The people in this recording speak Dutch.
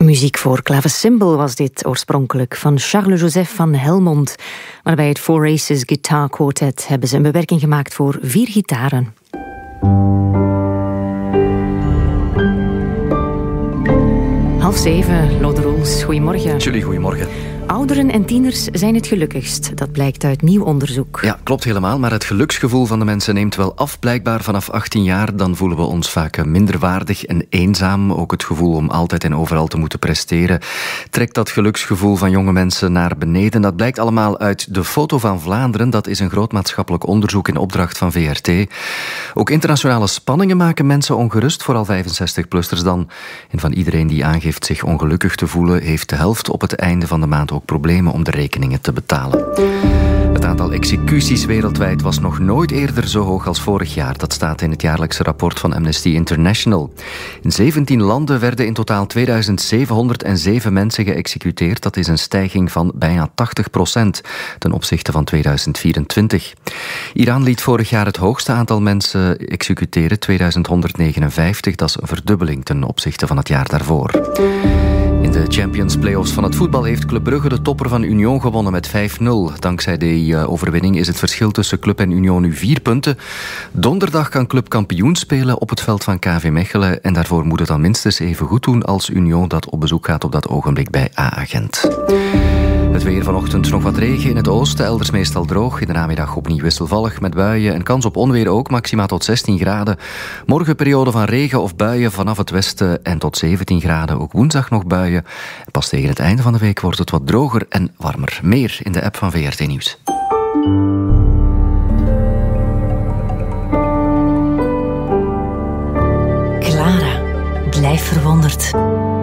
Muziek voor klavecimbal was dit oorspronkelijk van Charles-Joseph van Helmont. Maar bij het Four Aces Guitar Quartet hebben ze een bewerking gemaakt voor 4 gitaren. Half 7, Lode Roels, goedemorgen. Jullie, goedemorgen. Ouderen en tieners zijn het gelukkigst. Dat blijkt uit nieuw onderzoek. Ja, klopt helemaal, maar het geluksgevoel van de mensen neemt wel af. Blijkbaar vanaf 18 jaar, dan voelen we ons vaak minderwaardig en eenzaam. Ook het gevoel om altijd en overal te moeten presteren trekt dat geluksgevoel van jonge mensen naar beneden. Dat blijkt allemaal uit de Foto van Vlaanderen. Dat is een groot maatschappelijk onderzoek in opdracht van VRT. Ook internationale spanningen maken mensen ongerust, vooral 65-plussers dan. En van iedereen die aangeeft zich ongelukkig te voelen, heeft de helft op het einde van de maand ook problemen om de rekeningen te betalen. Het aantal executies wereldwijd was nog nooit eerder zo hoog als vorig jaar. Dat staat in het jaarlijkse rapport van Amnesty International. In 17 landen werden in totaal 2707 mensen geëxecuteerd. Dat is een stijging van bijna 80% ten opzichte van 2024. Iran liet vorig jaar het hoogste aantal mensen executeren, 2159. Dat is een verdubbeling ten opzichte van het jaar daarvoor. In de Champions Playoffs van het voetbal heeft Club Brugge de topper van Union gewonnen met 5-0. Dankzij die overwinning is het verschil tussen Club en Union nu 4 punten. Donderdag kan Club kampioen spelen op het veld van KV Mechelen. En daarvoor moet het dan minstens even goed doen als Union dat op bezoek gaat op dat ogenblik bij AA-Gent. Het weer vanochtend nog wat regen in het oosten, elders meestal droog. In de namiddag opnieuw wisselvallig met buien en kans op onweer ook, maxima tot 16 graden. Morgen periode van regen of buien vanaf het westen en tot 17 graden. Ook woensdag nog buien. Pas tegen het einde van de week wordt het wat droger en warmer. Meer in de app van VRT Nieuws. Clara, blijf verwonderd.